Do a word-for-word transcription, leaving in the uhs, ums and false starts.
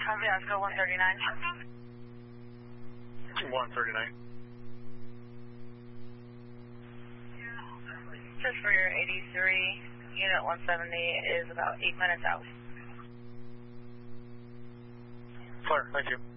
Copy, let's go one thirty-nine. one thirty-nine. Just for your eighty-three, unit one seventy is about eight minutes out. Clear, thank you.